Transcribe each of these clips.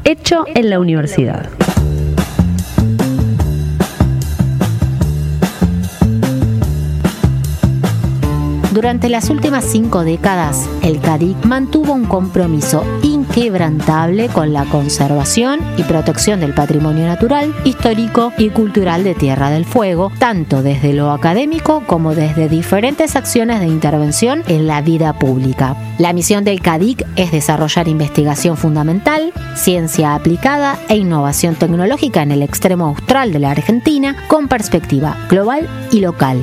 hecho en la universidad. Durante las últimas 5 décadas, el CADIC mantuvo un compromiso inquebrantable con la conservación y protección del patrimonio natural, histórico y cultural de Tierra del Fuego, tanto desde lo académico como desde diferentes acciones de intervención en la vida pública. La misión del CADIC es desarrollar investigación fundamental, ciencia aplicada e innovación tecnológica en el extremo austral de la Argentina, con perspectiva global y local.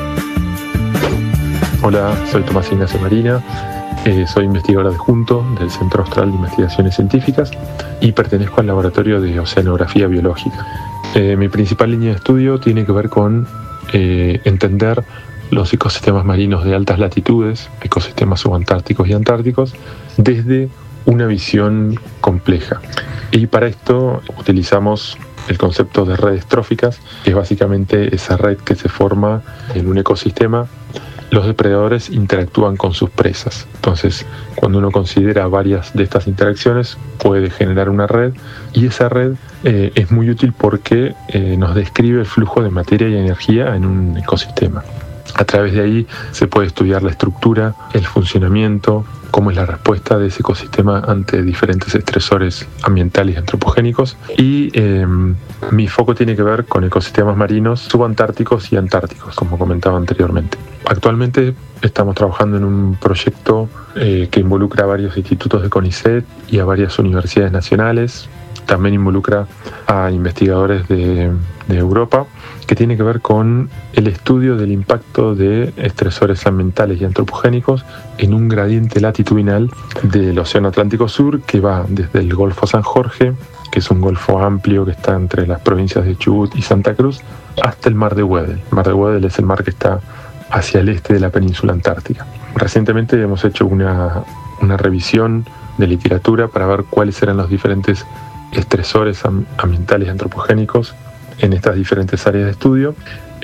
Hola, soy Tomás Ignacio Marina, soy investigador adjunto del Centro Austral de Investigaciones Científicas y pertenezco al Laboratorio de Oceanografía Biológica. Mi principal línea de estudio tiene que ver con entender los ecosistemas marinos de altas latitudes, ecosistemas subantárticos y antárticos, desde una visión compleja. Y para esto utilizamos el concepto de redes tróficas, que es básicamente esa red que se forma en un ecosistema. Los depredadores interactúan con sus presas. Entonces, cuando uno considera varias de estas interacciones, puede generar una red, y esa red es muy útil porque nos describe el flujo de materia y energía en un ecosistema. A través de ahí se puede estudiar la estructura, el funcionamiento, cómo es la respuesta de ese ecosistema ante diferentes estresores ambientales y antropogénicos. Y mi foco tiene que ver con ecosistemas marinos subantárticos y antárticos, como comentaba anteriormente. Actualmente estamos trabajando en un proyecto que involucra a varios institutos de CONICET y a varias universidades nacionales. También involucra a investigadores de Europa, que tiene que ver con el estudio del impacto de estresores ambientales y antropogénicos en un gradiente latitudinal del Océano Atlántico Sur, que va desde el Golfo San Jorge, que es un golfo amplio que está entre las provincias de Chubut y Santa Cruz, hasta el Mar de Weddell. El Mar de Weddell es el mar que está hacia el este de la península antártica. Recientemente hemos hecho una revisión de literatura para ver cuáles eran los diferentes estresores ambientales y antropogénicos en estas diferentes áreas de estudio,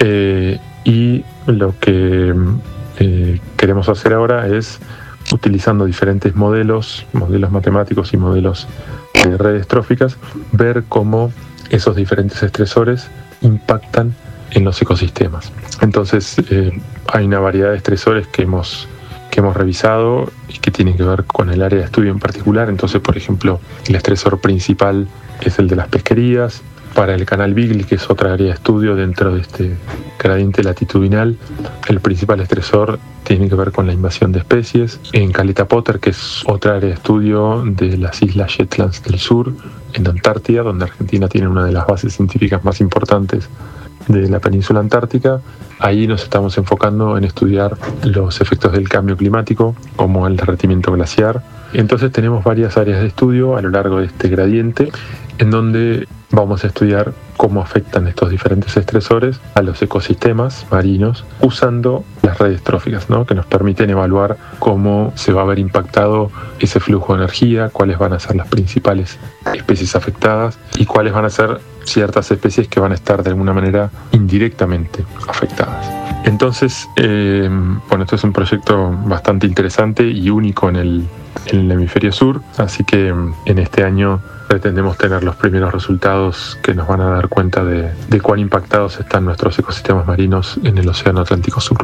y lo que queremos hacer ahora es, utilizando diferentes modelos matemáticos y modelos de redes tróficas, ver cómo esos diferentes estresores impactan en los ecosistemas. Entonces hay una variedad de estresores que hemos revisado y que tienen que ver con el área de estudio en particular. Entonces, por ejemplo, el estresor principal es el de las pesquerías. Para el canal Beagle, que es otra área de estudio dentro de este gradiente latitudinal, el principal estresor tiene que ver con la invasión de especies. En Caleta Potter, que es otra área de estudio de las islas Shetlands del sur, en Antártida, donde Argentina tiene una de las bases científicas más importantes de la península antártica, ahí nos estamos enfocando en estudiar los efectos del cambio climático, como el derretimiento glaciar. Entonces tenemos varias áreas de estudio a lo largo de este gradiente, en donde vamos a estudiar cómo afectan estos diferentes estresores a los ecosistemas marinos usando las redes tróficas, ¿no? Que nos permiten evaluar cómo se va a ver impactado ese flujo de energía, cuáles van a ser las principales especies afectadas y cuáles van a ser ciertas especies que van a estar de alguna manera indirectamente afectadas. Entonces, esto es un proyecto bastante interesante y único en el hemisferio sur, así que en este año pretendemos tener los primeros resultados que nos van a dar cuenta de cuán impactados están nuestros ecosistemas marinos en el Océano Atlántico Sur.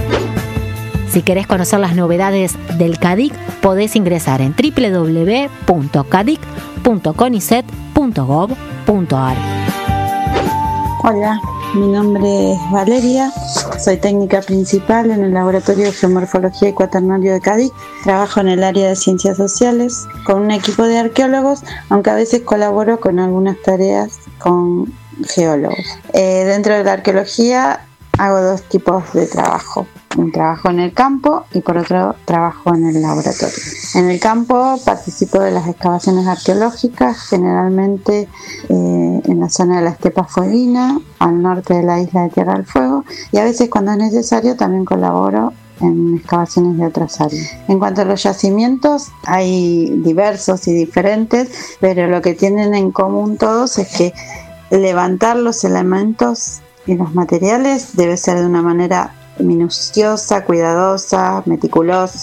Si querés conocer las novedades del CADIC, podés ingresar en www.cadic.conicet.gov.ar. Hola, mi nombre es Valeria, soy técnica principal en el Laboratorio de Geomorfología y Cuaternario de CADIC. Trabajo en el área de ciencias sociales con un equipo de arqueólogos, aunque a veces colaboro con algunas tareas con geólogos. Dentro de la arqueología hago 2 tipos de trabajo. Un trabajo en el campo y por otro trabajo en el laboratorio. En el campo participo de las excavaciones arqueológicas, generalmente en la zona de la estepa fueguina, al norte de la isla de Tierra del Fuego, y a veces cuando es necesario también colaboro en excavaciones de otras áreas. En cuanto a los yacimientos, hay diversos y diferentes, pero lo que tienen en común todos es que levantar los elementos y los materiales debe ser de una manera minuciosa, cuidadosa, meticulosa.